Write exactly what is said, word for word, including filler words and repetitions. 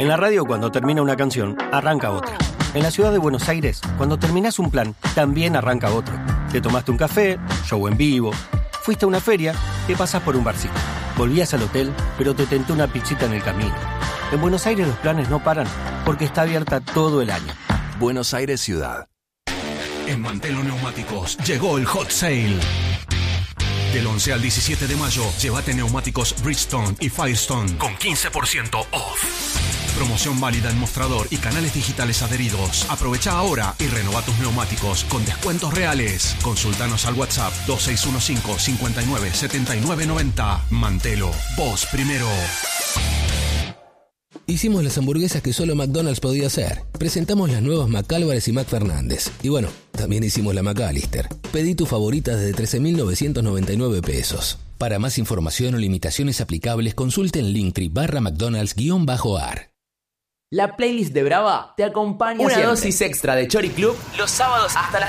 En la radio, cuando termina una canción, arranca otra. En la ciudad de Buenos Aires, cuando terminás un plan, también arranca otro. Te tomaste un café, show en vivo, fuiste a una feria, te pasás por un barcito. Volvías al hotel, pero te tentó una pizzita en el camino. En Buenos Aires los planes no paran, porque está abierta todo el año. Buenos Aires Ciudad. En Mantelo Neumáticos llegó el Hot Sale. Del once al diecisiete de mayo, llévate neumáticos Bridgestone y Firestone con quince por ciento off. Promoción válida en mostrador y canales digitales adheridos. Aprovecha ahora y renova tus neumáticos con descuentos reales. Consultanos al WhatsApp dos seis uno cinco, cinco nueve, siete nueve nueve cero. Mantelo, vos primero. Hicimos las hamburguesas que solo McDonald's podía hacer. Presentamos las nuevas McAlvarez y McFernández. Y bueno, también hicimos la McAllister. Pedí tu favorita desde trece mil novecientos noventa y nueve pesos. Para más información o limitaciones aplicables, consulte en Linktree barra McDonald's-ar. La playlist de Brava te acompaña Una siempre. dosis extra de Chori Club los sábados hasta las